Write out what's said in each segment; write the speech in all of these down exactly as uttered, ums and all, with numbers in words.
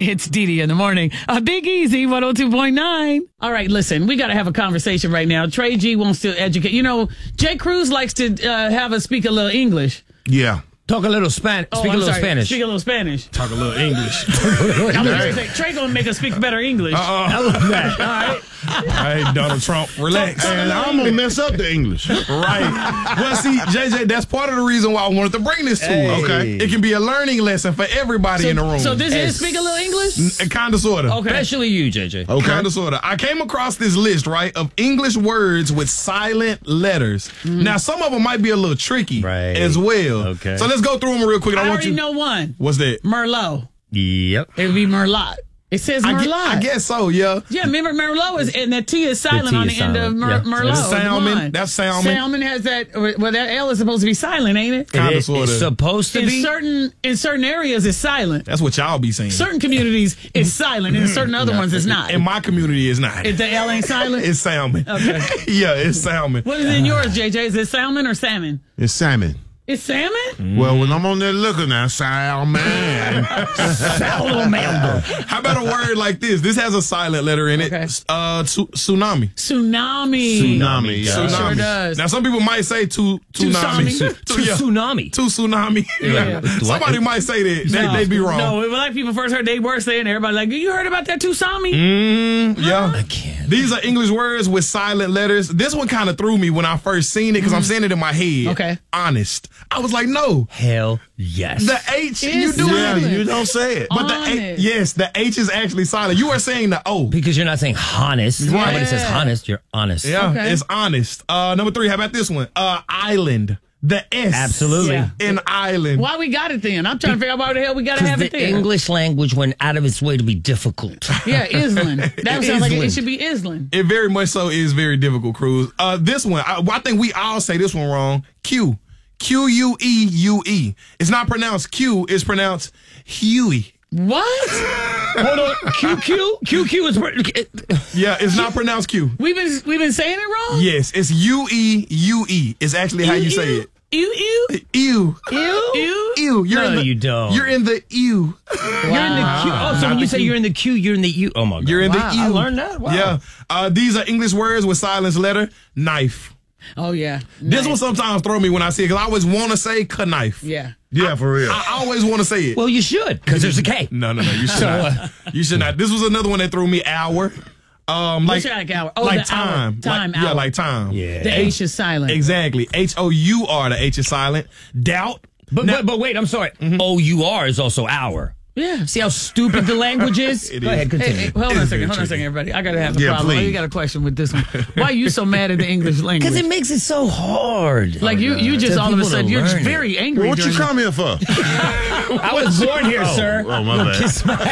It's Dee Dee in the morning. A Big Easy one oh two point nine. All right, listen, we got to have a conversation right now. Trey G wants to educate. You know, Jay Cruz likes to uh, have us speak a little English. Yeah. Talk a little Spanish. Oh, speak I'm a little sorry. Spanish. Speak a little Spanish. Talk a little English. I'm gonna say, Trey gonna make us speak better English. Uh-uh. I love that. All right. Hey, Donald Trump, relax. And I'm going to mess up the English. Right. Well, see, J J, that's part of the reason why I wanted to bring this to Hey. us. Okay. It can be a learning lesson for everybody So, in the room. so this Yes. is speak a little English? Kind of, sort of. Okay. Especially you, J J. Okay. Kind of, sort of. I came across this list, right, of English words with silent letters. Mm-hmm. Now, some of them might be a little tricky Right. as well. Okay. So let's go through them real quick. I I want already you. know one. What's that? Merlot. Yep. It would be Merlot. It says I, Merlot. gue- I guess so, yeah. Yeah, remember Merlot is, and that T is silent T on is the end of silent. Mer- Yeah. Merlot. That's salmon. Come on. That's salmon. Salmon has that. Well, that L is supposed to be silent, ain't it? Kinda, It is- sorta. It's supposed to In be. certain in certain areas, it's silent. That's what y'all be saying. Certain communities, it's silent, and in certain other ones, it's not. In my community, it's not. If the L ain't silent, It's salmon. Okay. Yeah, it's salmon. what is in yours, J J? Is it salmon or salmon? It's salmon. It's salmon. Well, when I'm on there looking at salmon. Salamander. How about a word like this? This has a silent letter in it. Okay. Uh, tsu- tsunami. Tsunami. Tsunami, yeah. It Tsunami. sure does. Now, some people might say tu- tsunami. Tsunami? Tu- yeah. Tsunami. Tu tsunami. Yeah. Somebody might say that. They, No. they be wrong. No, when black people first heard they were saying, everybody like, you heard about that tsunami? Mm, yeah. I can't. These are English words with silent letters. This one kind of threw me when I first seen it because I'm saying it in my head. Okay. Honest. I was like, no. Hell yes. The H, It you is do Yeah, silent. it. you don't say it. But the H, Honest. yes, the H is actually silent. You are saying the O. Because you're not saying honest. Right. When it says honest, you're honest. Yeah, Okay. it's honest. Uh, number three, how about this one? Uh, island. The S. Absolutely. Yeah. In island. Why we got it then? I'm trying to figure out why the hell we got to Because have the it there. English language went out of its way to be difficult. Yeah, Island. That sounds like it, it Island. should be Island. It very much so is very difficult, Cruz. Uh, this one, I, I think we all say this one wrong. Q. Q U E U E. It's not pronounced Q, it's pronounced Huey. What? Hold on. Q Q? Q Q is. Yeah, it's not pronounced Q. We've been we've been saying it wrong? Yes, it's U E U E. It's actually how you say it. Ew, ew, Ew. ew, ew. Ew. You're No, in the, you don't. You're in the ew. You're in the Q. Oh, so when you say you're in the Q, you're in the U. Oh my God. You're in Wow, the ew. I learned that? Wow. Yeah. Uh, these are English words with silence letter. Knife. Oh yeah. This Nice. one sometimes throw me when I see it because I always want to say knife. Yeah. Yeah, for real. I always want to say it. Well, you should, because there's a K. No, no, no. You should not. You should not. This was another one that threw me. Hour. Um, like What's your like hour? Oh, like the hour. time. Time, Like, yeah, hour. like time. Yeah. The H is silent. Exactly. H O U R. The H is silent. Doubt. But, Now- but but wait, I'm sorry. O U R is also our. Yeah. See how stupid the language is? It Go is. ahead, continue. Hey, hey, hold on a It's second. very Hold on a tricky. second, everybody. I gotta have a Yeah, problem. Oh, please. you got a question with this one. Why are you so mad at the English language? Because it makes it so hard. like you, you just To all of a people to sudden you're just learn it. very angry. Well, what you during come here for? I was born here, sir. Oh, my bad. Kiss my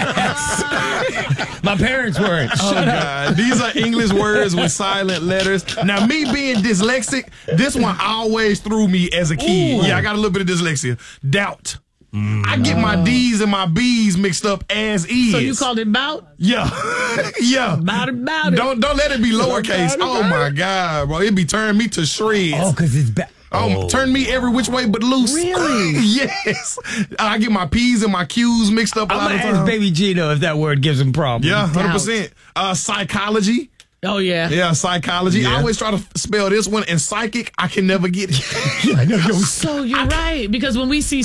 ass. My parents weren't. Oh, God. These are English words with silent letters. Now, me being dyslexic, this one always threw me as a kid. Ooh. Yeah, I got a little bit of dyslexia. Doubt. I get my D's and my B's mixed up as is. So you called it bout? Yeah. Yeah. Bout it, bout it. Don't don't let it be lowercase. Bout it, Oh bout my God, bro. It be turning me to shreds. Oh, because it's bad. Oh, turn me every which way but loose. Really? Yes. I get my P's and my Q's mixed up a I'm lot going of to ask times. Baby Gino if that word gives him problems. Yeah, one hundred percent. Uh, psychology. Oh yeah. Yeah, psychology. Yeah. I always try to spell this one, and psychic, I can never get it. I know. So you're right because when we see